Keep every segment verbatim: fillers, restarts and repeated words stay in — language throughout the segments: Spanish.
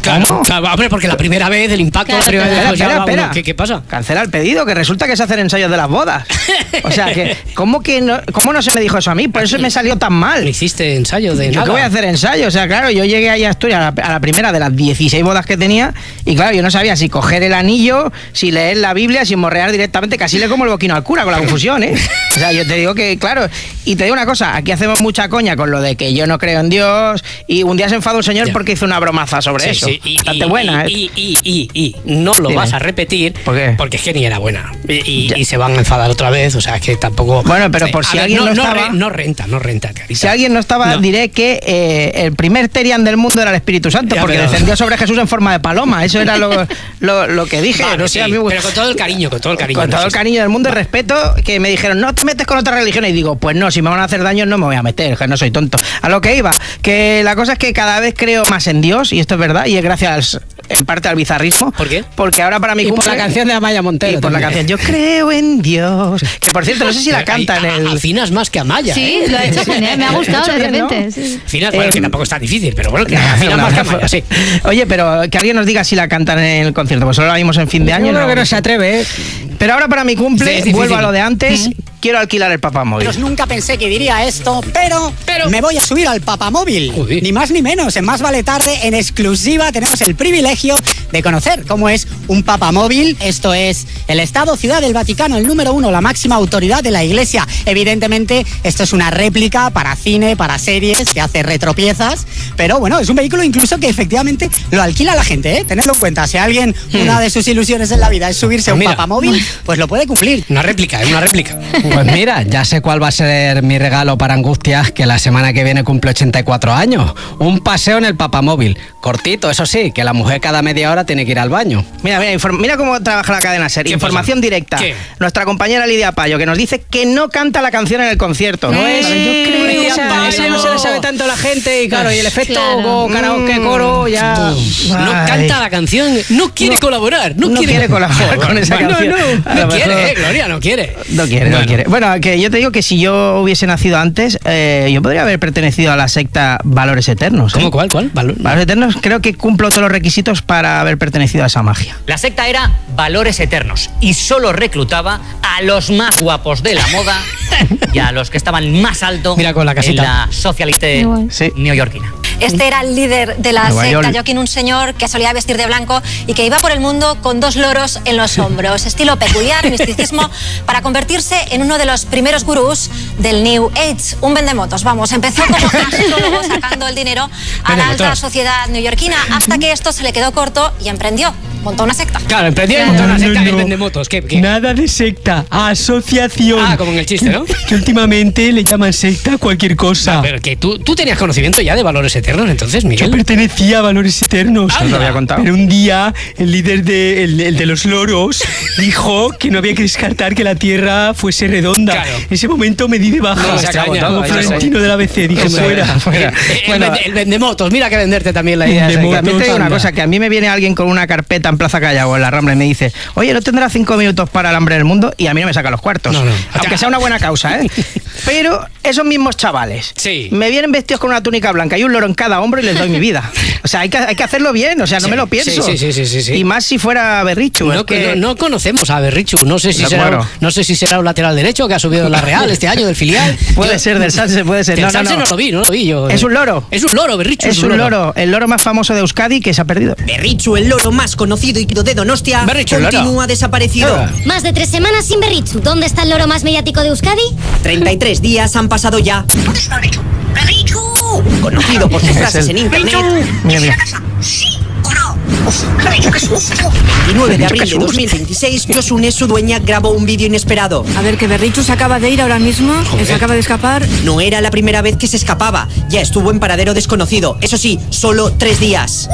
Claro, claro, hombre, porque la primera vez, el impacto, claro, la primera espera, vez, espera, ya, espera. Bueno, ¿qué, ¿qué pasa? Cancela el pedido, que resulta que se hacen ensayos de las bodas. O sea, que ¿cómo, que no, ¿cómo no se me dijo eso a mí? Por eso me salió tan mal. ¿No hiciste ensayo de ¿Yo nada? qué voy a hacer ensayo? O sea, claro, yo llegué ahí a Asturias a la, a la primera de las dieciséis bodas que tenía y claro, yo no sabía si coger el anillo, si leer la Biblia, si morrear directamente, casi le como el boquino al cura con la confusión, ¿eh? O sea, yo te digo que, claro, y te digo una cosa, aquí hacemos mucha coña con lo de que yo no creo en Dios y un día se enfadó un señor ya. porque hizo una bromaza sobre sí, eso. Sí. Y, Bastante y, buena, ¿eh? Y, y, y, y, y no lo Dime. vas a repetir. ¿Por qué? Porque es que ni era buena. Y, y, y se van a enfadar otra vez, o sea, es que tampoco... Bueno, pero por si ver, alguien no, no estaba... No, no renta, no renta, carita. Si alguien no estaba, no. diré que eh, el primer Terian del mundo era el Espíritu Santo, ya, porque pero... descendió sobre Jesús en forma de paloma. Eso era lo, lo, lo que dije. Vale, no sé, sí, me... pero con todo el cariño, con todo el cariño. Con todo el cariño del mundo y respeto, que me dijeron, no te metes con otra religión. Y digo, pues no, si me van a hacer daño no me voy a meter, que no soy tonto. A lo que iba, que la cosa es que cada vez creo más en Dios, y esto es verdad, y es gracias en parte al bizarrismo. ¿Por qué? Porque ahora para mi y cumple... por la canción de Amaya Montero. Y por también. la canción Yo creo en Dios. Que por cierto, no sé si la canta en el... Afinas más que Amaya. Sí, ¿eh? lo ha hecho genial, me ha gustado de repente. ¿no? Sí. Afinas, bueno, eh, que tampoco está difícil, pero bueno, que afinas más que Amaya, sí. Oye, pero que alguien nos diga si la cantan en el concierto, pues solo la vimos en fin de año. Yo creo no, que no se atreve, ¿eh? Pero ahora para mi cumple, sí, vuelvo a lo de antes, ¿Mm? quiero alquilar el papamóvil. Pues nunca pensé que diría esto, pero, pero me voy a subir al papamóvil. Uy. Ni más ni menos, en Más Vale Tarde, en exclusiva, tenemos el privilegio de conocer cómo es un papamóvil. Esto es el Estado Ciudad del Vaticano, el número uno, la máxima autoridad de la Iglesia. Evidentemente, esto es una réplica para cine, para series, que hace retropiezas, pero bueno, es un vehículo incluso que efectivamente lo alquila la gente, ¿eh? Tenedlo en cuenta, si alguien, hmm. una de sus ilusiones en la vida es subirse a un papamóvil, pues lo puede cumplir. Una réplica, es una réplica. Pues mira, ya sé cuál va a ser mi regalo para Angustias, que la semana que viene cumple ochenta y cuatro años. Un paseo en el papamóvil. Cortito, eso sí, que la mujer cada media hora tiene que ir al baño. Mira, mira, mira cómo trabaja la cadena SER. Información pasa? directa. ¿Qué? Nuestra compañera Lidia Payo, que nos dice que no canta la canción en el concierto. No es. Yo creo que esa, esa no se le sabe tanto a la gente y claro, y el efecto claro. karaoke, coro, ya. No Ay. canta la canción, no quiere no, colaborar. No, no quiere, quiere colaborar con esa no, canción. No, no, no quiere, eh, Gloria, no quiere. No quiere, bueno. no quiere. Bueno, que yo te digo que si yo hubiese nacido antes, eh, yo podría haber pertenecido a la secta Valores Eternos. ¿eh? ¿Cómo cuál? ¿Cuál? Valor... Valores Eternos, creo que cumplo todos los requisitos para haber pertenecido a esa magia. La secta era Valores Eternos y solo reclutaba a los más guapos de la moda y a los que estaban más alto Mira con la casita. en la socialite sí. neoyorquina. Este era el líder de la Nueva secta, York. Joaquín, un señor que solía vestir de blanco y que iba por el mundo con dos loros en los hombros. Estilo peculiar, misticismo, para convertirse en uno de los primeros gurús del New Age. Un vendemotos, vamos, empezó como astrólogo sacando el dinero a la alta sociedad neoyorquina hasta que esto se le quedó corto y emprendió. Montó una secta. Claro, emprendió y montó una secta y vende motos. ¿Qué, qué? Nada de secta, asociación. Ah, como en el chiste, ¿no? Que últimamente le llaman secta a cualquier cosa. Ah, pero que tú, tú tenías conocimiento ya de Valores Eternos, entonces, Miguel. Yo pertenecía a Valores Eternos. Ah, no lo había contado. Pero un día, el líder de, el, el de los loros dijo que no había que descartar que la Tierra fuese redonda. Claro. En ese momento me di de baja. No, se acabó todo, como Florentino del A B C, dije fuera. fuera. Bueno, el, el vendemotos, mira que venderte también la idea. También te digo una cosa, que a mí me viene alguien con una carpeta en Plaza Callao o en la Rambla y me dice, oye, ¿no tendrás cinco minutos para el hambre del mundo? Y a mí no me saca los cuartos. No, no. Aunque sea una buena causa, ¿eh? Pero esos mismos chavales sí. me vienen vestidos con una túnica blanca y un loro en cada hombro y les doy mi vida. O sea, hay que, hay que hacerlo bien, o sea, no sí, me lo pienso. Sí, sí, sí, sí, sí. Y más si fuera Berrichu. No, es que... no, no conocemos a Berrichu, no sé si no, será, claro. no sé si será un lateral derecho que ha subido la Real este año del filial. Puede yo, ser del Sanse, puede ser. Del no, Sanse no, no. no lo vi, no lo vi yo. Es un loro. Es un loro, Berrichu. Es, es un loro. loro, el loro más famoso de Euskadi que se ha perdido. Berrichu, el loro más conocido y de Donostia, Berrichu, continúa desaparecido. Loro. Más de tres semanas sin Berrichu. ¿Dónde está el loro más mediático de Euskadi? treinta y tres días han pasado ya. ¿Dónde está Berrichu? ¡Berrichu! Conocido por sus frases en internet. Mira, mira. ¿Sí o no? Berrichu, qué susto. veintinueve de abril de dos mil veintiséis, Josune, su dueña, grabó un vídeo inesperado. A ver, que Berrichu se acaba de ir ahora mismo, que se acaba de escapar. No era la primera vez que se escapaba, ya estuvo en paradero desconocido. Eso sí, solo tres días.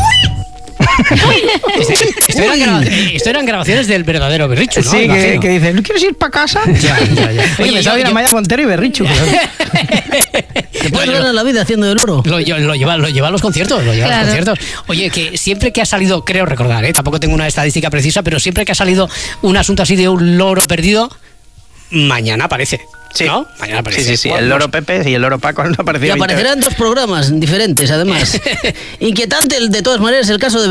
Este, esto, eran grabaciones, esto eran grabaciones del verdadero Berrichu, ¿no? Sí, que, que dice, ¿no quieres ir para casa? Ya, ya, ya. Oye, me sabe Amaya Montero y Berrichu. Te puedes ganar la vida haciendo de loro. Lo, lo, lleva, lo lleva a los conciertos, lo lleva claro. a los conciertos. Oye, que siempre que ha salido, creo recordar, ¿eh? Tampoco tengo una estadística precisa, pero siempre que ha salido un asunto así de un loro perdido, mañana aparece. Sí. ¿No? Mañana aparece. Sí, sí, sí. El loro Pepe y el loro Paco no aparecieron. Y aparecerán dos programas diferentes, además. Inquietante, de todas maneras, el caso de